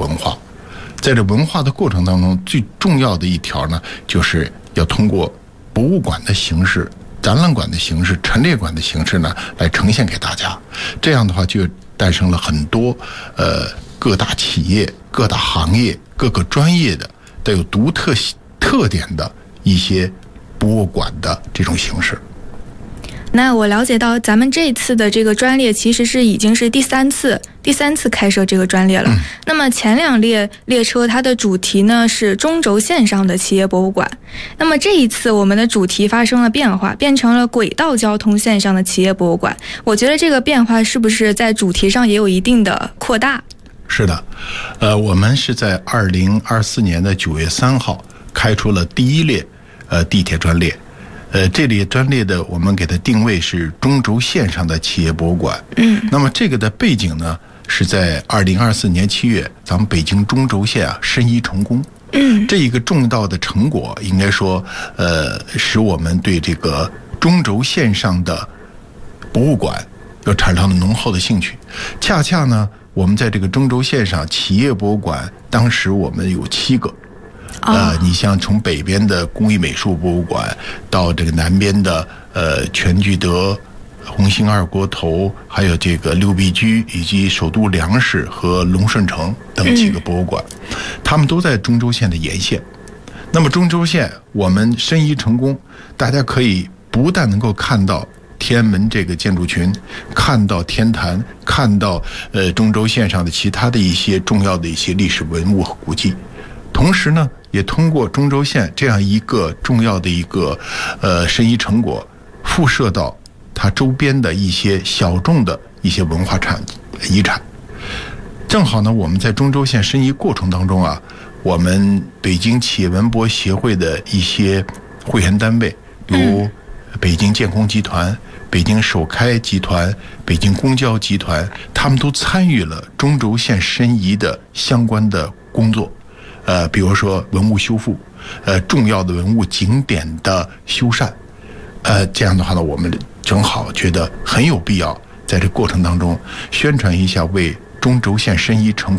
文化。在这文化的过程当中，最重要的一条呢，就是要通过博物馆的形式、展览馆的形式、陈列馆的形式呢，来呈现给大家。这样的话，就诞生了很多各大企业、各大行业、各个专业的带有独特特点的一些博物馆的这种形式。 那我了解到咱们这次的这个专列其实已经是第三次开设这个专列了。那么前2列列车它的主题呢是中轴线上的企业博物馆，那么这一次我们的主题发生了变化，变成了轨道交通线上的企业博物馆。我觉得这个变化是不是在主题上也有一定的扩大？ 是的，我们是在2024年的9月3号开出了第1列地铁专列。这里专列的我们给它定位是中轴线上的企业博物馆。那么这个的背景呢，是在2024年7月，咱们北京中轴线申遗成功。这一个重大的成果，应该说，使我们对这个中轴线上的博物馆又产生了浓厚的兴趣。恰恰呢，我们在这个中轴线上企业博物馆，当时我们有7个。你像从北边的工艺美术博物馆，到这个南边的全聚德、红星二锅头，还有这个六必居，以及首都粮食和龙顺城等几个博物馆，他们都在中轴线的沿线。那么中轴线我们申遗成功，大家可以不但能够看到天安门这个建筑群，看到天坛，看到中轴线上的其他的一些重要的一些历史文物和古迹，同时呢，也通过中轴线这样一个重要的一个申遗成果，辐射到它周边的一些小众的一些文化遗产。正好呢，我们在中轴线申遗过程当中我们北京企业文博协会的一些会员单位，如北京建工集团、北京首开集团、北京公交集团，他们都参与了中轴线申遗的相关的工作。比如说文物修复，重要的文物景点的修缮，这样的话呢，我们正好觉得很有必要在这过程当中宣传一下为中轴线申遗成